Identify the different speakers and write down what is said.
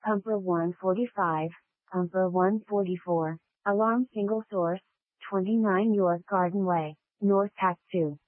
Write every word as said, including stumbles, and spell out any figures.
Speaker 1: Pumper one forty-five, Pumper one forty-four, Alarm single source, twenty-nine York Garden Way, North Pack two.